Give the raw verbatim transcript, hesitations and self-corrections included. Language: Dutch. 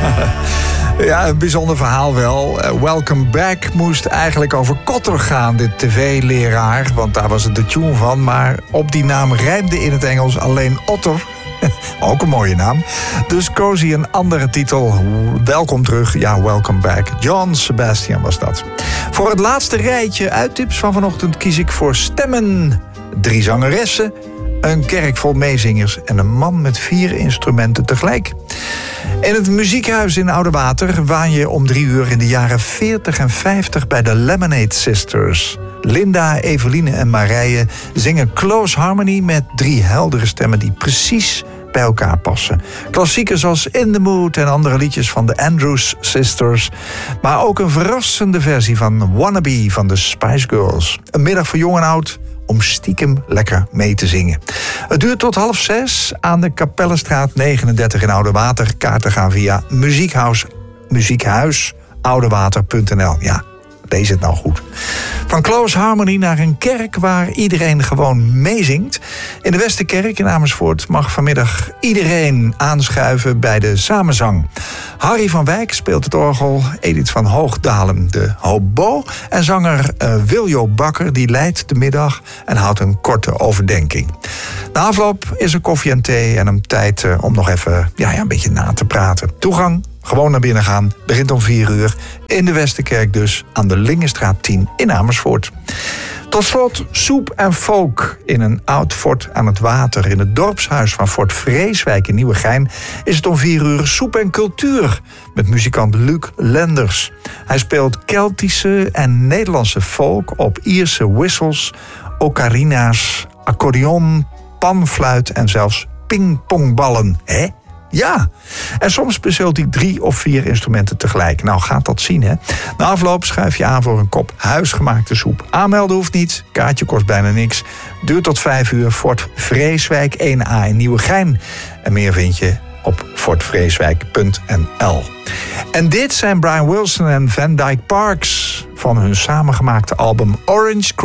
Ja, een bijzonder verhaal wel. Uh, Welcome Back moest eigenlijk over Kotter gaan, dit tv-leraar. Want daar was het de tune van. Maar op die naam rijmde in het Engels alleen Otter. Ook een mooie naam. Dus koos hij een andere titel. Welkom terug, ja, welcome back. John Sebastian was dat. Voor het laatste rijtje uittips van vanochtend kies ik voor stemmen. Drie zangeressen, een kerk vol meezingers en een man met vier instrumenten tegelijk. In het muziekhuis in Oudewater waan je om drie uur in de jaren veertig en vijftig bij de Lemonade Sisters. Linda, Eveline en Marije zingen Close Harmony met drie heldere stemmen die precies bij elkaar passen. Klassiekers als In the Mood en andere liedjes van de Andrews Sisters. Maar ook een verrassende versie van Wannabe van de Spice Girls. Een middag voor jong en oud om stiekem lekker mee te zingen. Het duurt tot half zes aan de Kapellenstraat negenendertig in Oudewater. Kaarten gaan via muziekhuis, muziekhuis oudewater punt n l. Ja, lees het nou goed. Van Close Harmony naar een kerk waar iedereen gewoon meezingt. In de Westerkerk in Amersfoort mag vanmiddag iedereen aanschuiven bij de samenzang. Harry van Wijk speelt het orgel, Edith van Hoogdalen de hobo en zanger uh, Wiljo Bakker die leidt de middag en houdt een korte overdenking. Na afloop is er koffie en thee en een tijd uh, om nog even ja, ja, een beetje na te praten. Toegang, gewoon naar binnen gaan, begint om vier uur in de Westerkerk dus aan de Lingenstraat tien in Amersfoort. Tot slot soep en folk in een oud fort aan het water. In het dorpshuis van Fort Vreeswijk in Nieuwegein is het om vier uur soep en cultuur met muzikant Luc Lenders. Hij speelt Keltische en Nederlandse folk op Ierse whistles, ocarina's, accordeon, panfluit en zelfs pingpongballen. Hè? Ja, en soms speelt hij drie of vier instrumenten tegelijk. Nou, gaat dat zien, hè? Na afloop schuif je aan voor een kop huisgemaakte soep. Aanmelden hoeft niet, kaartje kost bijna niks. Duurt tot vijf uur, Fort Vreeswijk één A in Nieuwegein. En meer vind je op fort vreeswijk punt n l. En dit zijn Brian Wilson en Van Dyke Parks van hun samengemaakte album Orange Cream.